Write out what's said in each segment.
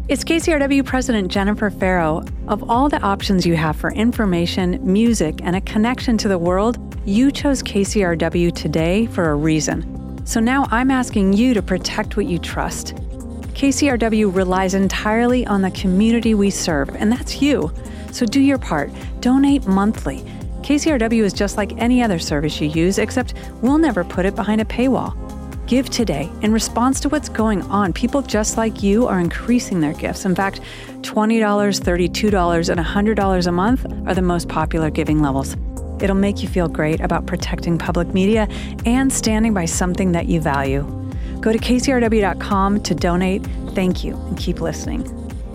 It's KCRW President Jennifer Farrow. Of all the options you have for information, music, and a connection to the world, you chose KCRW today for a reason. So now I'm asking you to protect what you trust. KCRW relies entirely on the community we serve, and that's you. So do your part. Donate monthly. KCRW is just like any other service you use, except we'll never put it behind a paywall. Give today. In response to what's going on, people just like you are increasing their gifts. In fact, $20, $32, and $100 a month are the most popular giving levels. It'll make you feel great about protecting public media and standing by something that you value. Go to kcrw.com to donate. Thank you, and keep listening.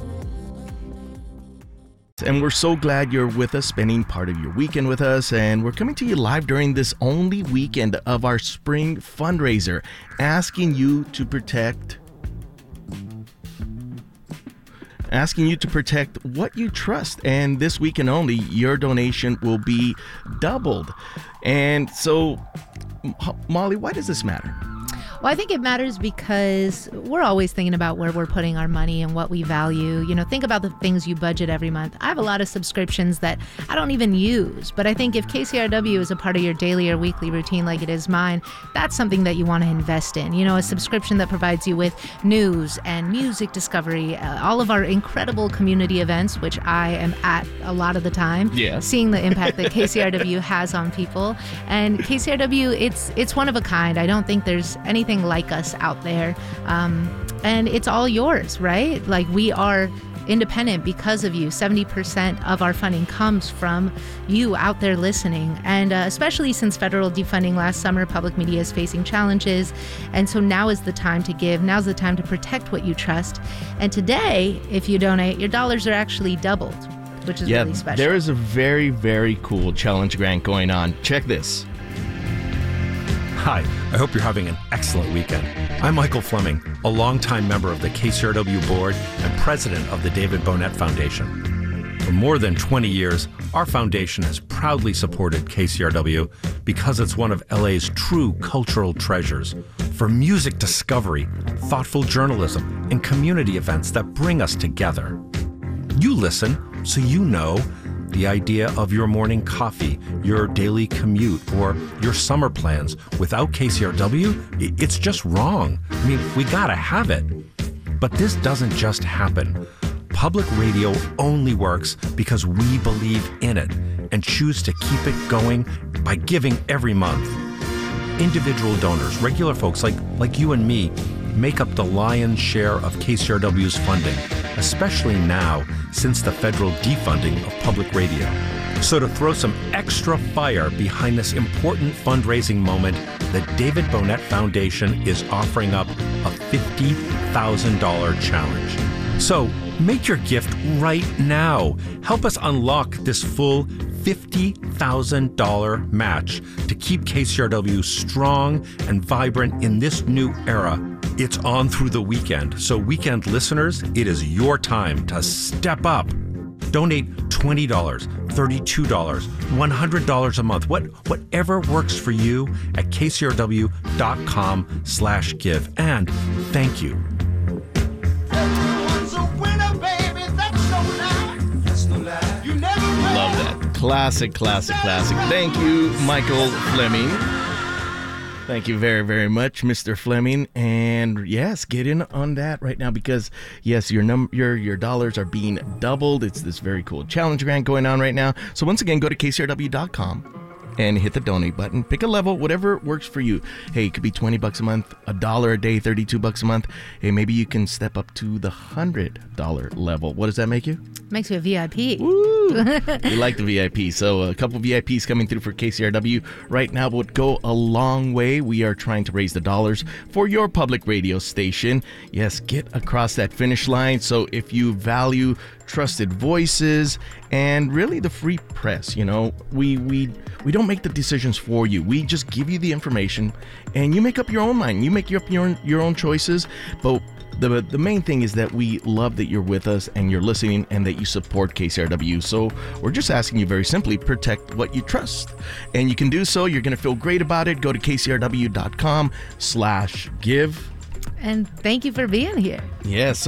And we're so glad you're with us, spending part of your weekend with us. And we're coming to you live during this only weekend of our spring fundraiser, asking you to protect what you trust. And this weekend only, your donation will be doubled. And so, Molly, why does this matter? Well, I think it matters because we're always thinking about where we're putting our money and what we value. You know, think about the things you budget every month. I have a lot of subscriptions that I don't even use, but I think if KCRW is a part of your daily or weekly routine like it is mine, that's something that you want to invest in. You know, a subscription that provides you with news and music discovery, all of our incredible community events, which I am at a lot of the time, seeing the impact that KCRW has on people. And KCRW, it's one of a kind. I don't think there's anything like us out there, and it's all yours, right? Like, we are independent because of you. 70% of our funding comes from you out there listening, and especially since federal defunding last summer, public media is facing challenges, and so now is the time to give. Now's the time to protect what you trust. And today, if you donate, your dollars are actually doubled, which is really special. There is a very, very cool challenge grant going on. Check this. Hi, I hope you're having an excellent weekend. I'm Michael Fleming, a longtime member of the KCRW board and president of the David Bonnet Foundation. For more than 20 years, our foundation has proudly supported KCRW because it's one of LA's true cultural treasures for music discovery, thoughtful journalism, and community events that bring us together. You listen, so you know the idea of your morning coffee, your daily commute, or your summer plans. Without KCRW, it's just wrong. I mean, we gotta have it. But this doesn't just happen. Public radio only works because we believe in it and choose to keep it going by giving every month. Individual donors, regular folks like you and me, make up the lion's share of KCRW's funding, especially now since the federal defunding of public radio. So to throw some extra fire behind this important fundraising moment, the David Bonnet Foundation is offering up a $50,000 challenge. So make your gift right now. Help us unlock this full $50,000 match to keep KCRW strong and vibrant in this new era. It's on through the weekend, so weekend listeners, it is your time to step up. Donate $20, $32, $100 a month, whatever works for you at kcrw.com/give. And thank you. Love that. Classic. Thank you, Michael Fleming. Thank you very, very much, Mr. Fleming. And yes, get in on that right now because yes, your dollars are being doubled. It's this very cool challenge grant going on right now. So once again, go to kcrw.com and hit the donate button. Pick a level, whatever works for you. Hey, it could be $20 a month, $1 a day, $32 a month. Hey, maybe you can step up to the $100 level. What does that make you? Makes you a VIP. Woo! We like the VIP. So a couple VIPs coming through for KCRW right now would go a long way. We are trying to raise the dollars for your public radio station. Yes, get across that finish line. So if you value trusted voices and really the free press, you know, we don't make the decisions for you. We just give you the information and you make up your own mind. You make up your own choices. But the main thing is that we love that you're with us and you're listening and that you support KCRW. So we're just asking you very simply, protect what you trust. And you can do so. You're going to feel great about it. Go to kcrw.com/give. And thank you for being here. Yes.